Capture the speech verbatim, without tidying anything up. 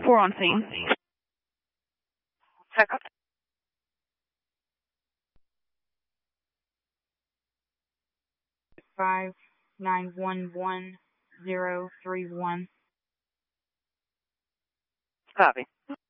four on scene. Check up. Five nine one one zero three one. Copy.